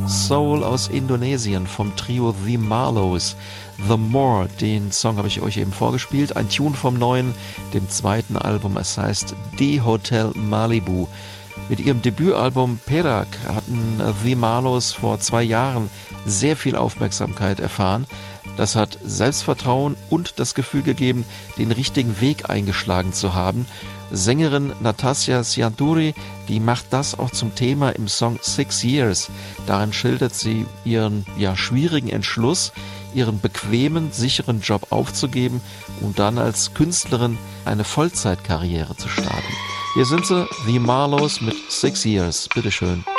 Soul aus Indonesien vom Trio The Marlows. The More, den Song habe ich euch eben vorgespielt. Ein Tune vom neuen, dem zweiten Album. Es heißt The Hotel Malibu. Mit ihrem Debütalbum Perak hatten The Marlows vor 2 Jahren sehr viel Aufmerksamkeit erfahren. Das hat Selbstvertrauen und das Gefühl gegeben, den richtigen Weg eingeschlagen zu haben. Sängerin Natasja Sianturi, die macht das auch zum Thema im Song 6 Years. Darin schildert sie ihren schwierigen Entschluss, ihren bequemen, sicheren Job aufzugeben und dann als Künstlerin eine Vollzeitkarriere zu starten. Hier sind sie, The Marlows mit 6 Years. Bitteschön.